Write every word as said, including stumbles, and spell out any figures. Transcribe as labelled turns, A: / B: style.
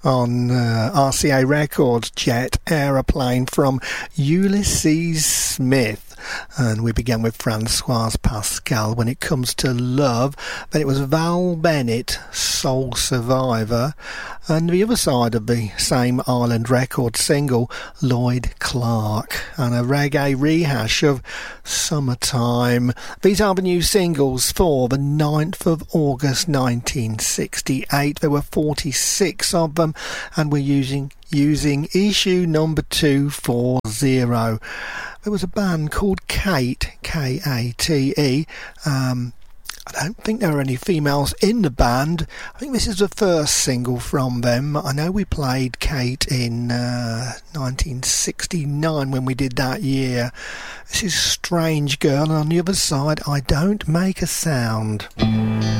A: on uh, R C A Records, Jet Aeroplane from Ulysses Smith. And we began with Francoise Pascal, When It Comes to Love. Then it was Val Bennett, Soul Survivor. And the other side of the same Island Records single, Lloyd Clark, and a reggae rehash of Summertime. These are the new singles for the ninth of August nineteen sixty-eight. There were forty-six of them, and we're using using issue number two forty. There was a band called Kate, K A T E. Um, I don't think there are any females in the band. I think this is the first single from them. I know we played Kate in uh, nineteen sixty-nine when we did that year. This is Strange Girl, and on the other side, I Don't Make a Sound.